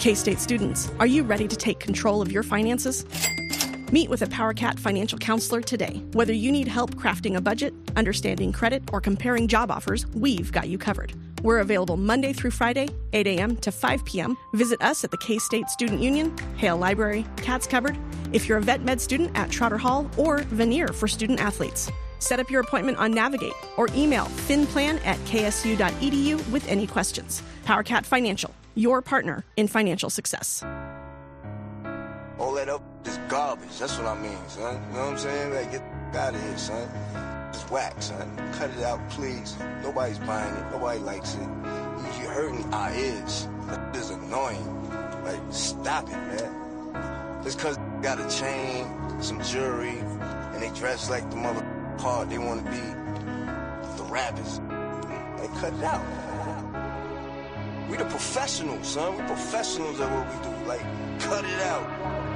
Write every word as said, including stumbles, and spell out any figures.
K-State students, are you ready to take control of your finances? Meet with a PowerCat financial counselor today. Whether you need help crafting a budget, understanding credit, or comparing job offers, we've got you covered. We're available Monday through Friday, eight a.m. to five p.m. Visit us at the K-State Student Union, Hale Library, Cats Cupboard, if you're a vet med student at Trotter Hall, or Veneer for student athletes. Set up your appointment on Navigate or email finplan at k s u dot e d u with any questions. PowerCat Financial, your partner in financial success. All that up is garbage. That's what I mean, son. You know what I'm saying? Like, get out of here, son. It's whack, son. Cut it out, please. Nobody's buying it. Nobody likes it. You're hurting our ears. That is annoying. Like, stop it, man. Just because they got a chain, some jewelry, and they dress like the mother part they want to be, the rappers. Like, cut it out. We the professionals, son. We professionals at what we do. Like, cut it out.